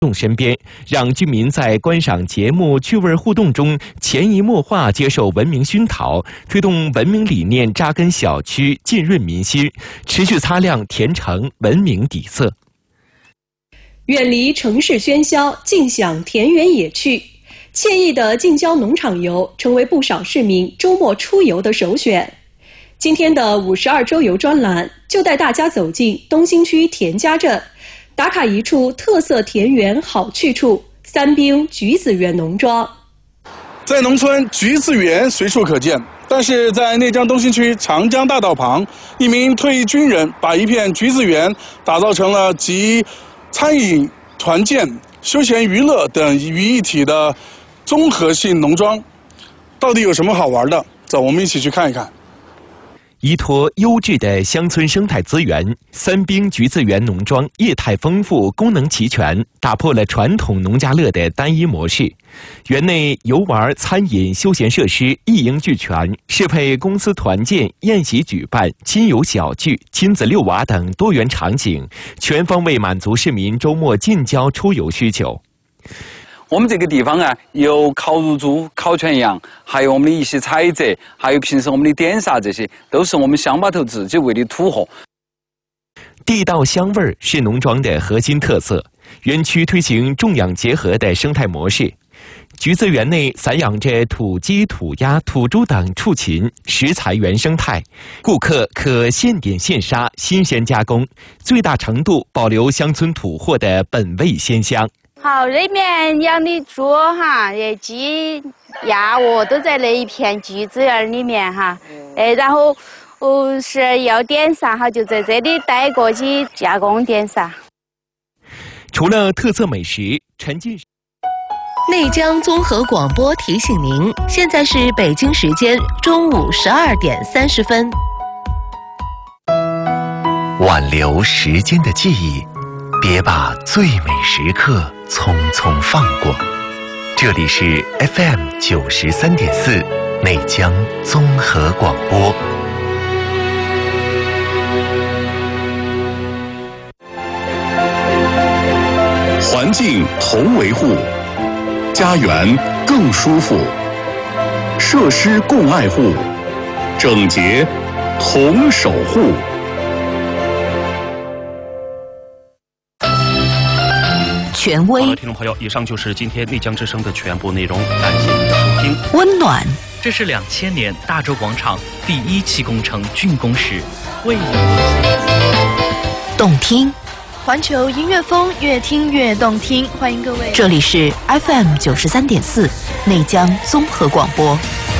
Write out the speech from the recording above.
身边，让居民在观赏节目趣味互动中潜移默化接受文明熏陶，推动文明理念扎根小区，浸润民心，持续擦亮田城文明底色。 远离城市喧嚣，尽享田园野趣，惬意的近郊农场游成为不少市民周末出游的首选。今天的52周游专栏就带大家走进东兴区田家镇，打卡一处特色田园好去处——三兵橘子园农庄。 在农村，橘子园随处可见，但是在内江东兴区长江大道旁，一名退役军人把一片橘子园打造成了集餐饮、团建、休闲娱乐等于一体的综合性农庄。到底有什么好玩的？走，我们一起去看一看。 依托优质的乡村生态资源，三兵橘子园农庄业态丰富，功能齐全，打破了传统农家乐的单一模式。园内游玩、餐饮、休闲设施一应俱全，适配公司团建、宴席举办、亲友小聚、亲子遛娃等多元场景，全方位满足市民周末近郊出游需求。 我们这个地方啊，有烤乳猪、烤全羊，还有我们的一些采摘，还有平时我们的点啥，这些都是我们乡坝头自己为的土货。 地道香味是农庄的核心特色。园区推行种养结合的生态模式，橘子园内散养着土鸡、土鸭、土猪等畜禽，食材原生态，顾客可现点现杀，新鲜加工，最大程度保留乡村土货的本味鲜香。 好，那面养的猪哈，鸡、鸭、鹅都在那一片橘子园里面哈。然后是要点啥哈，就在这里带过去加工点啥。 除了特色美食，沉浸式。 内江综合广播提醒您，现在是北京时间中午12点30分。 挽留时间的记忆，别把最美时刻匆匆放过。这里是 FM 93.4内江综合广播。 环境同维护，家园更舒服，设施共爱护，整洁同守护。 权威。 好了，听众朋友，以上就是今天内江之声的全部内容，感谢您的收听。 温暖， 这是2000年大洲广场第1期工程竣工时为你。 动听， 环球音乐风，越听越动听。欢迎各位， 这里是 FM 93.4内江综合广播。